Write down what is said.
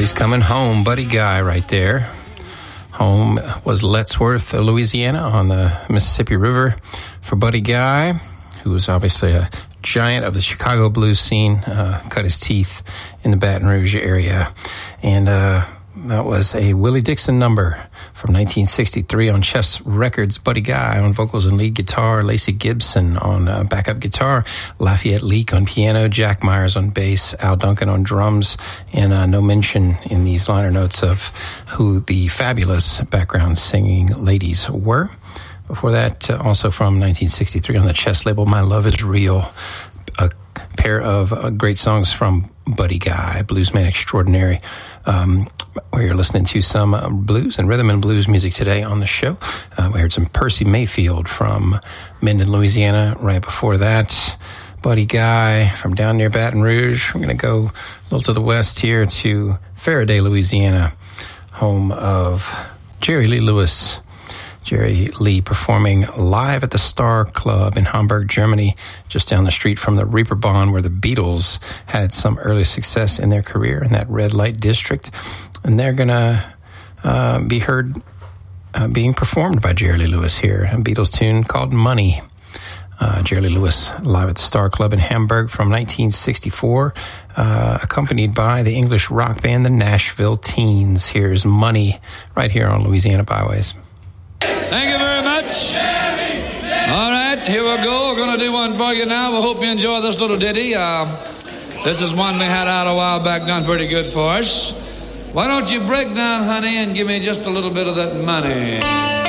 He's coming home, Buddy Guy right there. Home was Lettsworth, Louisiana, on the Mississippi River for Buddy Guy, who was obviously a giant of the Chicago blues scene, cut his teeth in the Baton Rouge area. And that was a Willie Dixon number from 1963 on Chess Records. Buddy Guy on vocals and lead guitar, Lacey Gibson on backup guitar, Lafayette Leake on piano, Jack Myers on bass, Al Duncan on drums, and no mention in these liner notes of who the fabulous background singing ladies were. Before that, also from 1963 on the Chess label, My Love Is Real, a pair of great songs from Buddy Guy, bluesman extraordinary. We're listening to some blues and rhythm and blues music today on the show. We heard some Percy Mayfield from Minden, Louisiana. Right before that, Buddy Guy from down near Baton Rouge. We're going to go a little to the west here to Faraday, Louisiana, home of Jerry Lee Lewis. Jerry Lee performing live at the Star Club in Hamburg, Germany, just down the street from the Reeperbahn, where the Beatles had some early success in their career in that red light district. And they're going to be heard being performed by Jerry Lee Lewis here, a Beatles tune called Money. Jerry Lee Lewis live at the Star Club in Hamburg from 1964, accompanied by the English rock band the Nashville Teens. Here's Money right here on Louisiana Byways. Thank you very much. All right, here we go. We're going to do one for you now. We hope you enjoy this little ditty. This is one we had out a while back, done pretty good for us. Why don't you break down, honey, and give me just a little bit of that money?